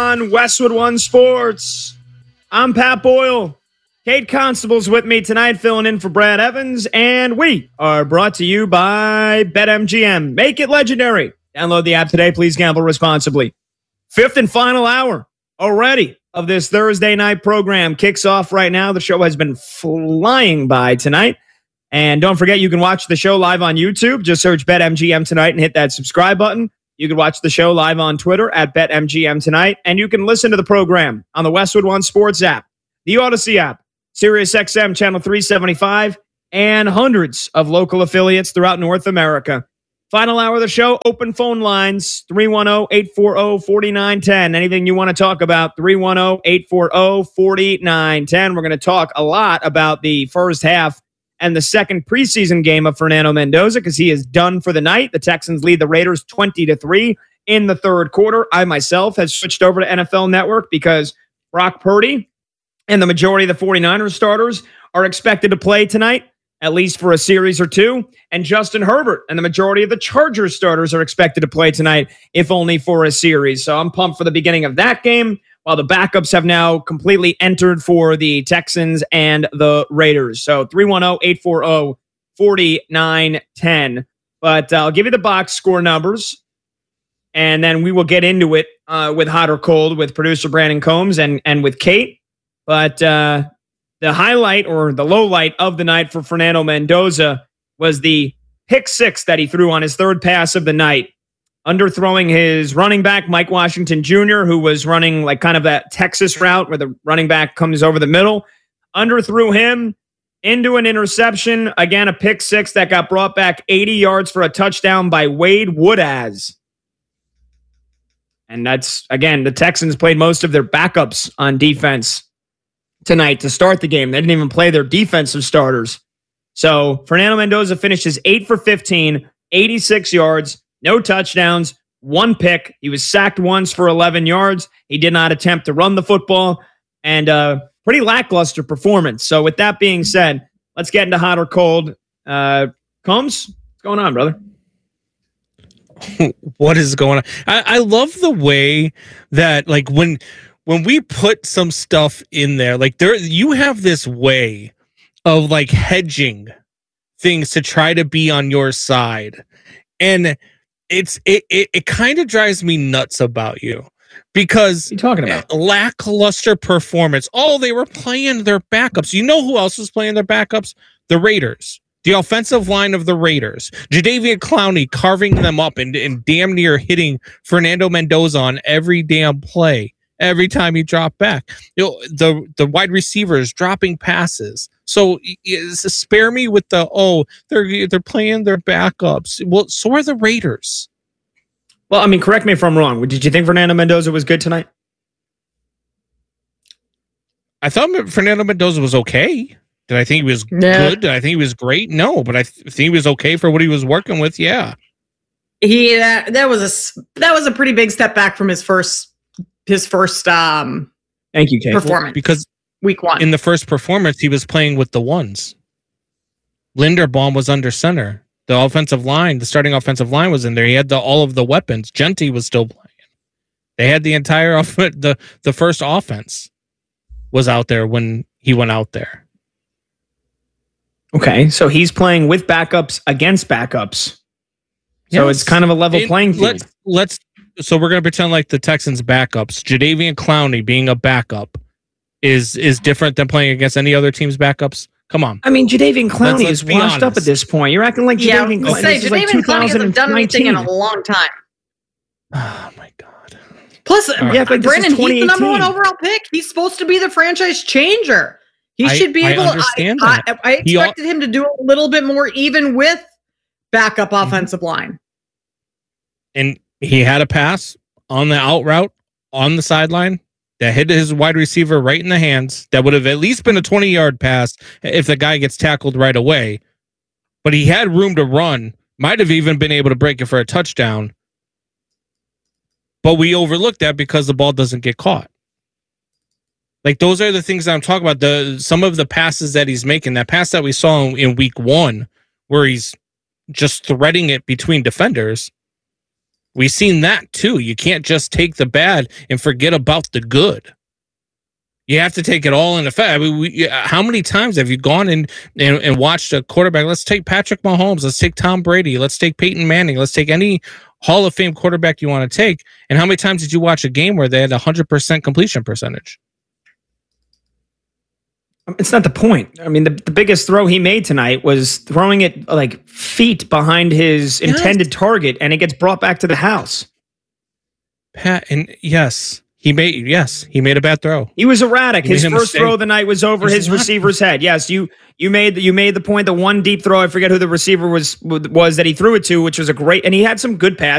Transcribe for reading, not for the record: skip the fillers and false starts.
on Westwood One Sports. I'm Pat Boyle. Kate Constable's with me tonight, filling in for Brad Evans, and we are brought to you by BetMGM. Make it legendary. Download the app today. Please gamble responsibly. Fifth and final hour already of this Thursday night program kicks off right now. The show has been flying by tonight. And don't forget, you can watch the show live on YouTube. Just search BetMGM tonight and hit that subscribe button. You can watch the show live on Twitter at BetMGM tonight. And you can listen to the program on the Westwood One Sports app, the Odyssey app, SiriusXM Channel 375, and hundreds of local affiliates throughout North America. Final hour of the show, open phone lines, 310-840-4910. Anything you want to talk about, 310-840-4910. We're going to talk a lot about the first half and the second preseason game of Fernando Mendoza because he is done for the night. The Texans lead the Raiders 20-3 in the third quarter. I myself have switched over to NFL Network because Brock Purdy and the majority of the 49ers starters are expected to play tonight, at least for a series or two. And Justin Herbert and the majority of the Chargers starters are expected to play tonight, if only for a series. So I'm pumped for the beginning of that game, while the backups have now completely entered for the Texans and the Raiders. So 310-840-4910. But I'll give you the box score numbers, and then we will get into it with Hot or Cold with producer Brandon Combs and with Kate. But the highlight or the low light of the night for Fernando Mendoza was the pick six that he threw on his third pass of the night, underthrowing his running back, Mike Washington Jr., who was running like kind of that Texas route where the running back comes over the middle. Underthrew him into an interception. Again, a pick six that got brought back 80 yards for a touchdown by Wade Woodaz. And that's, again, the Texans played most of their backups on defense tonight to start the game. They didn't even play their defensive starters. So Fernando Mendoza finishes 8 for 15, 86 yards, no touchdowns, one pick. He was sacked once for 11 yards. He did not attempt to run the football, and pretty lackluster performance. So with that being said, let's get into Hot or Cold. Combs, what's going on, brother? What is going on? I love the way that, like, when we put some stuff in there, like you have this way of like hedging things to try to be on your side. And it kind of drives me nuts about you because what are you talking about? Lackluster performance. Oh, they were playing their backups. You know who else was playing their backups? The Raiders. The offensive line of the Raiders. Jadeveon Clowney carving them up and damn near hitting Fernando Mendoza on every damn play. Every time he dropped back, you know, the wide receivers dropping passes. So spare me with the they're playing their backups. Well, so are the Raiders. Well, I mean, correct me if I'm wrong. Did you think Fernando Mendoza was good tonight? I thought Fernando Mendoza was okay. Did I think he was good? Did I think he was great? No, but I think he was okay for what he was working with. Yeah, that was a pretty big step back from his first thank you, Kate. performance, because week one in the first performance he was playing with the ones. Linderbaum was under center. The offensive line, the starting offensive line was in there. He had all of the weapons. Genty was still playing. They had the entire the first offense was out there when he went out there. Okay, so he's playing with backups against backups. So it's kind of a level playing field. So we're going to pretend like the Texans' backups, Jadeveon Clowney being a backup, is different than playing against any other team's backups. Come on. I mean, Jadeveon Clowney is washed up at this point. You're acting like Jadeveon Clowney. Jadeveon Clowney hasn't done anything in a long time. Oh my God. Plus, Brandon, he's the number one overall pick. He's supposed to be the franchise changer. He should be able. I expected him to do a little bit more, even with backup offensive line. And he had a pass on the out route on the sideline that hit his wide receiver right in the hands. That would have at least been a 20-yard pass if the guy gets tackled right away. But he had room to run. Might have even been able to break it for a touchdown. But we overlooked that because the ball doesn't get caught. Like, those are the things that I'm talking about. Some of the passes that he's making, that pass that we saw in week one, where he's just threading it between defenders, We've seen that too. You can't just take the bad and forget about the good. You have to take it all in effect. I mean, how many times have you gone and watched a quarterback? Let's take Patrick Mahomes. Let's take Tom Brady. Let's take Peyton Manning. Let's take any Hall of Fame quarterback you want to take. And how many times did you watch a game where they had 100% completion percentage? It's not the point. I mean, the biggest throw he made tonight was throwing it like feet behind his intended target, and it gets brought back to the house. Pat, and yes. He made a bad throw. He was erratic. His first throw of the night was over his receiver's head. Yes, you made the point. The one deep throw, I forget who the receiver was that he threw it to, which was a great, and he had some good passes.